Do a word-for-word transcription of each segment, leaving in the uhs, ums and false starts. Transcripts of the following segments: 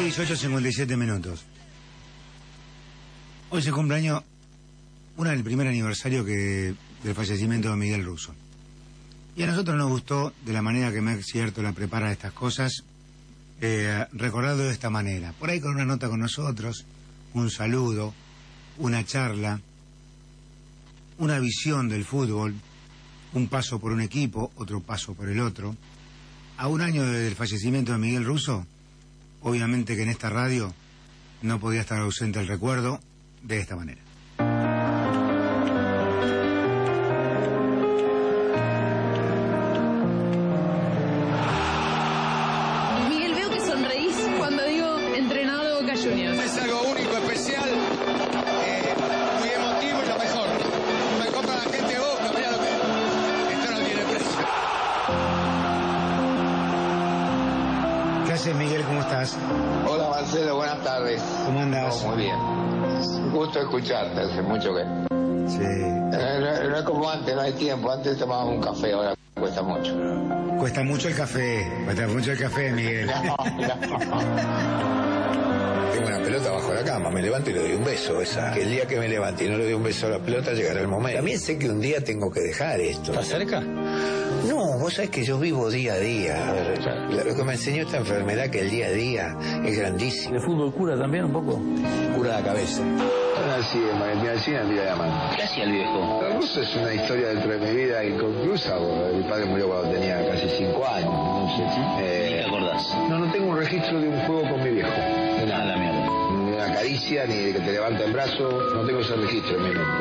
dieciocho, cincuenta y siete minutos. Hoy se cumple año, una del primer aniversario que del fallecimiento de Miguel Russo. Y a nosotros nos gustó, de la manera que Max Cierto la prepara estas cosas, eh, recordarlo de esta manera. Por ahí con una nota con nosotros, un saludo, una charla, una visión del fútbol, un paso por un equipo, otro paso por el otro. A un año del fallecimiento de Miguel Russo, obviamente que en esta radio no podía estar ausente el recuerdo de esta manera. Miguel, veo que sonreís cuando digo entrenador de Boca Juniors. Es algo único, especial, eh, muy emotivo y lo mejor. Lo mejor para la gente de Boca, mira lo que... Esto no tiene precio. ¿Qué haces, Miguel? ¿Cómo estás? Hola Marcelo, buenas tardes. ¿Cómo andas? Oh, muy bien. Un gusto escucharte, hace mucho que... Sí. Eh, no, no es como antes, no hay tiempo, antes tomábamos un café, ahora cuesta mucho. Cuesta mucho el café, cuesta mucho el café, Miguel. No, no. Tengo una pelota bajo la cama, me levanto y le doy un beso. Esa. Que el día que me levante y no le doy un beso a la pelota llegará el momento. También sé que un día tengo que dejar esto. ¿Estás cerca? No, vos sabés que yo vivo día a día. Lo que me enseñó esta enfermedad, que el día a día es grandísimo. ¿El fútbol cura también un poco? Cura la cabeza. Así es, Valentina Alsina, mira la mano. ¿Qué hacía el viejo? El Russo es una historia dentro de mi vida inconclusa, porque mi padre murió cuando tenía casi cinco años. No sé, eh, ¿Ni te acordás? No, no tengo un registro de un juego con mi viejo. De nada, la mierda. Ni una caricia, ni de que te levanta el brazo, no tengo ese registro en mi mente.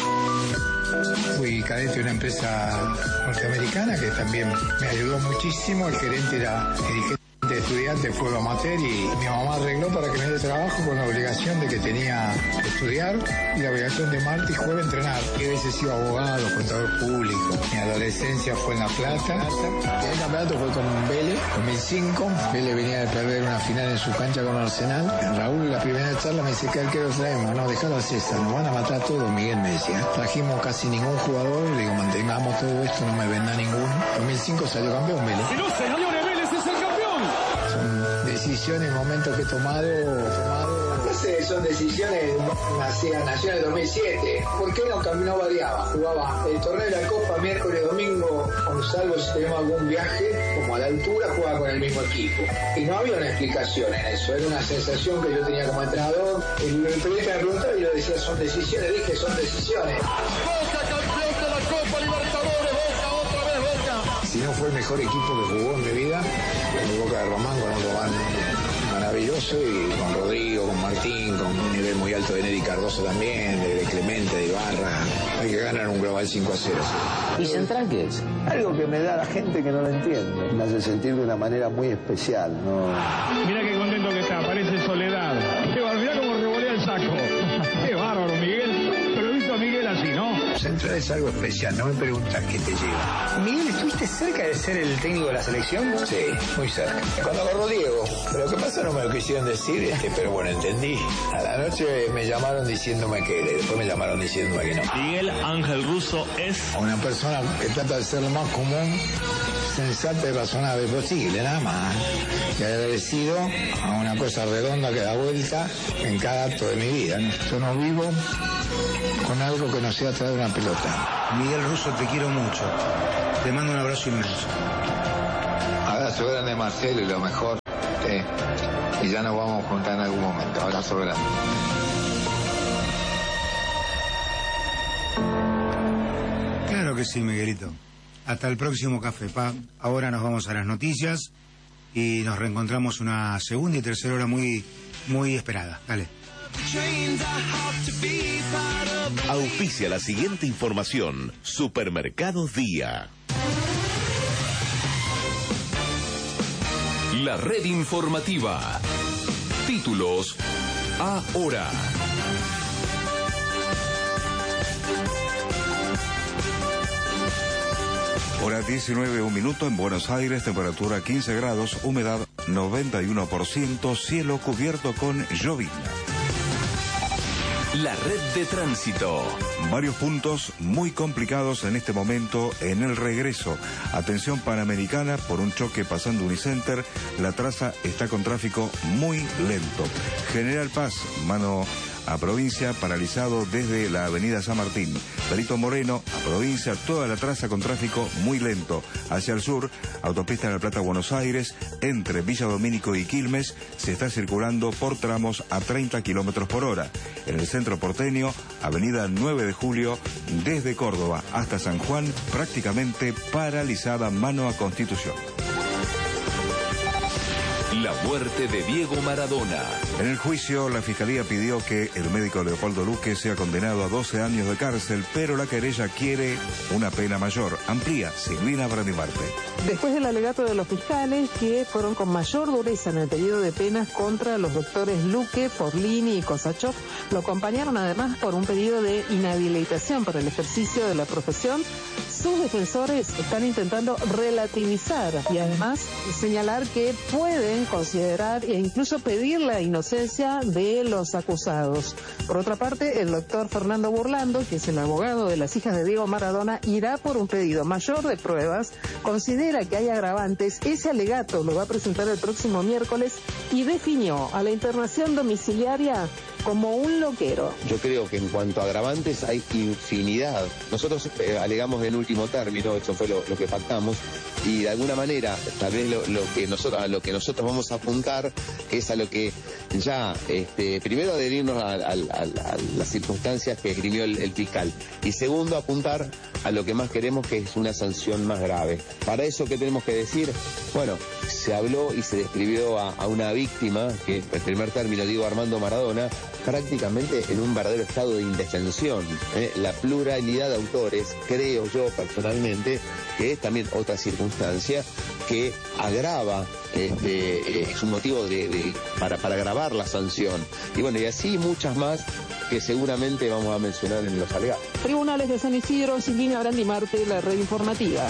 Fui cadete de una empresa norteamericana que también me ayudó muchísimo. El gerente era dirigente de estudiantes, fue amateur, y mi mamá arregló para que me dé trabajo con la obligación de que tenía que estudiar y la obligación de martes y jueves entrenar. Que a veces iba abogado, contador público. Mi adolescencia fue en La Plata. El campeonato fue con Vélez, dos mil cinco. Vélez venía de perder una final en su cancha con Arsenal. Raúl, la primera charla, me dice que arquero traemos. No, dejalo a César, nos van a matar a todos, Miguel me decía. Trajimos casi ningún jugador, le digo, mantengamos todo esto, no me venda ninguno. dos mil cinco salió campeón Vélez. Y no, señores, Vélez es el campeón. Son decisiones, momentos que he tomado, tomado. No sé, son decisiones, nació, nació en el dos mil siete. ¿Por qué no, no variaba? Jugaba el torneo de la Copa miércoles, domingo, con salvo si tenemos algún viaje, como a la altura, jugaba con el mismo equipo. Y no había una explicación en eso, era una sensación que yo tenía como entrenador. El, el periodista me preguntaba y yo decía, son decisiones, dije, son decisiones. Boca campeón de la Copa Libertadores, Boca, otra vez Boca. Si no fue el mejor equipo que jugó en mi vida, el Boca de Román, con un Román maravilloso, y con Rodrigo, con Martín, con un nivel muy alto de Neri Cardoso también, de, de Clemente, de Ibarra. Hay que ganar un global cinco a cero. ¿Y Central qué es? Algo que me da la gente que no lo entiende. Me hace sentir de una manera muy especial, ¿no? Mira qué contento que está, parece Soledad. Qué bárbaro, mirá cómo revolea el saco. Qué bárbaro, Miguel. Pero he visto a Miguel así, ¿no? Central es algo especial, no me preguntas qué te lleva. Miguel, ¿estuviste cerca de ser el técnico de la selección? Sí, muy cerca. Cuando agarró Diego, lo que pasa no me lo quisieron decir, este, pero bueno, entendí. A la noche me llamaron diciéndome que, después me llamaron diciéndome que no. Miguel Ángel Russo es... Una persona que trata de ser lo más común, sensata y razonable posible, nada más. Y agradecido a una cosa redonda que da vuelta en cada acto de mi vida, ¿no? Yo no vivo con algo que no sea traer una pelota. Miguel Russo, te quiero mucho. Te mando un abrazo inmenso. Abrazo grande Marcelo y lo mejor. Eh, y ya nos vamos a juntar en algún momento. Abrazo grande. Claro que sí, Miguelito. Hasta el próximo Café Pa. Ahora nos vamos a las noticias y nos reencontramos una segunda y tercera hora muy, muy esperada. Dale. Auspicia la siguiente información. Supermercados Día. La red informativa. Títulos ahora. Hora diecinueve, un minuto en Buenos Aires, temperatura quince grados, humedad noventa y uno por ciento, cielo cubierto con llovizna. La red de tránsito. Varios puntos muy complicados en este momento en el regreso. Atención Panamericana, por un choque pasando Unicenter, la traza está con tráfico muy lento. General Paz, mano a provincia, paralizado desde la avenida San Martín. Perito Moreno, a provincia, toda la traza con tráfico muy lento. Hacia el sur, autopista de La Plata, Buenos Aires, entre Villa Domínico y Quilmes, se está circulando por tramos a treinta kilómetros por hora. En el centro porteño, avenida nueve de julio, desde Córdoba hasta San Juan, prácticamente paralizada mano a Constitución. La muerte de Diego Maradona. En el juicio, la Fiscalía pidió que el médico Leopoldo Luque sea condenado a doce años de cárcel, pero la querella quiere una pena mayor. Amplía Silvina Brandimarte. Después del alegato de los fiscales, que fueron con mayor dureza en el pedido de penas contra los doctores Luque, Forlini y Kosachov, lo acompañaron además por un pedido de inhabilitación para el ejercicio de la profesión. Sus defensores están intentando relativizar y además señalar que pueden considerar e incluso pedir la inocencia de los acusados. Por otra parte, el doctor Fernando Burlando, que es el abogado de las hijas de Diego Maradona, irá por un pedido mayor de pruebas, considera que hay agravantes, ese alegato lo va a presentar el próximo miércoles y definió a la internación domiciliaria como un loquero. Yo creo que en cuanto a agravantes hay infinidad. Nosotros eh, alegamos en último término, eso fue lo, lo que pactamos, y de alguna manera tal vez lo, lo que nosotros, a lo que nosotros vamos a apuntar es a lo que ya, este, primero adherirnos a, a, a, a las circunstancias que esgrimió el, el fiscal, y segundo apuntar a lo que más queremos, que es una sanción más grave. Para eso, ¿qué tenemos que decir? Bueno, se habló y se describió a, a una víctima, que en primer término digo Armando Maradona, prácticamente en un verdadero estado de indefensión. ¿eh? La pluralidad de autores, creo yo personalmente, que es también otra circunstancia que agrava, este, es un motivo de, de, para, para agravar la sanción. Y bueno, y así muchas más que seguramente vamos a mencionar en los alegatos. Tribunales de San Isidro, Silvina Brandimarte, la red informativa.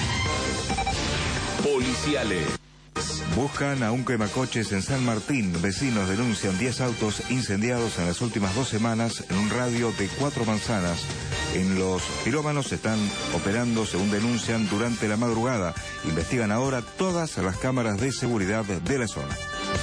Policiales. Buscan a un quemacoches en San Martín. Vecinos denuncian diez autos incendiados en las últimas dos semanas en un radio de cuatro manzanas. En los pirómanos están operando, según denuncian, durante la madrugada. Investigan ahora todas las cámaras de seguridad de la zona.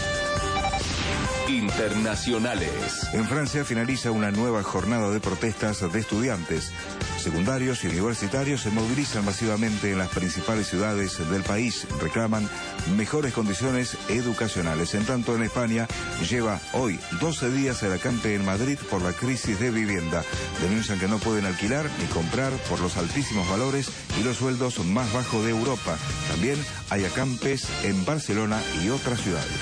Internacionales. En Francia finaliza una nueva jornada de protestas de estudiantes. Secundarios y universitarios se movilizan masivamente en las principales ciudades del país. Reclaman mejores condiciones educacionales. En tanto, en España lleva hoy doce días el acampe en Madrid por la crisis de vivienda. Denuncian que no pueden alquilar ni comprar por los altísimos valores y los sueldos más bajos de Europa. También hay acampes en Barcelona y otras ciudades.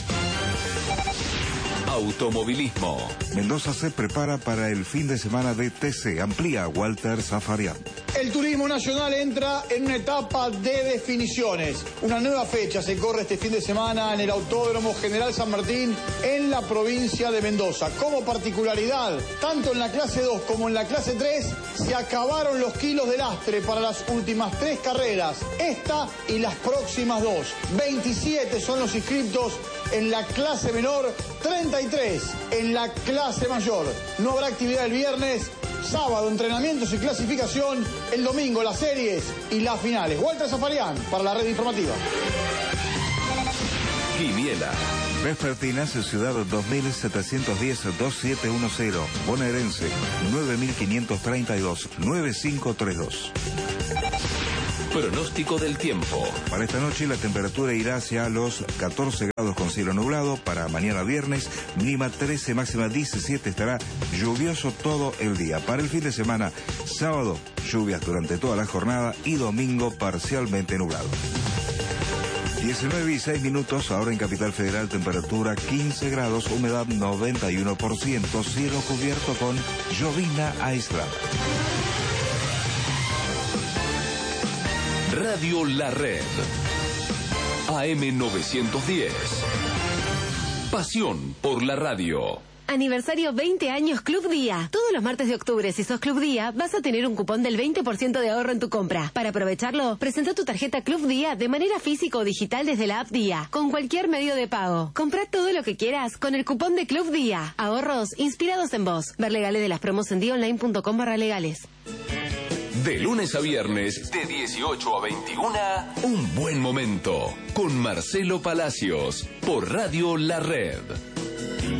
Automovilismo. Mendoza se prepara para el fin de semana de T C. Amplía Walter Zafarian. El turismo nacional entra en una etapa de definiciones. Una nueva fecha se corre este fin de semana en el Autódromo General San Martín en la provincia de Mendoza. Como particularidad, tanto en la clase dos como en la clase tres se acabaron los kilos de lastre para las últimas tres carreras. Esta y las próximas dos. veintisiete son los inscriptos en la clase menor, treinta y tres en la clase mayor. No habrá actividad el viernes, sábado entrenamientos y clasificación, el domingo las series y las finales. Walter Zafarian para la red informativa. Quiniela. Vespertinas, Ciudad dos mil setecientos diez, dos siete uno cero. Bonaerense, nueve mil quinientos treinta y dos, nueve cinco tres dos. Pronóstico del tiempo. Para esta noche la temperatura irá hacia los catorce grados con cielo nublado. Para mañana viernes, mínima trece, máxima diecisiete. Estará lluvioso todo el día. Para el fin de semana, sábado, lluvias durante toda la jornada y domingo parcialmente nublado. diecinueve y seis minutos, ahora en Capital Federal, temperatura quince grados, humedad noventa y uno por ciento, cielo cubierto con llovizna aislada. Radio La Red. A M novecientos diez. Pasión por la radio. Aniversario veinte años Club Día. Todos los martes de octubre, si sos Club Día, vas a tener un cupón del veinte por ciento de ahorro en tu compra. Para aprovecharlo, presenta tu tarjeta Club Día de manera física o digital desde la app Día, con cualquier medio de pago. Comprá todo lo que quieras con el cupón de Club Día. Ahorros inspirados en vos. Ver legales de las promos en día online punto com barra legales. De lunes a viernes, de dieciocho a veintiuna, Un Buen Momento, con Marcelo Palacios, por Radio La Red.